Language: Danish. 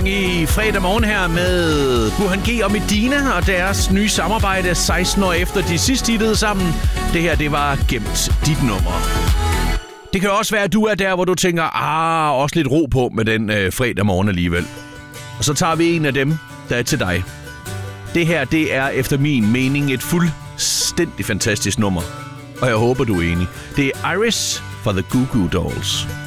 gang i fredag morgen her med Burhan G og Medina og deres nye samarbejde 16 år efter de sidst hittede sammen. Det her, det var Gemt dit nummer. Det kan også være, at du er der, hvor du tænker, også lidt ro på med den fredag morgen alligevel. Og så tager vi en af dem, der er til dig. Det her, det er efter min mening et fuldstændig fantastisk nummer. Og jeg håber, du er enig. Det er Iris fra The Goo Goo Dolls.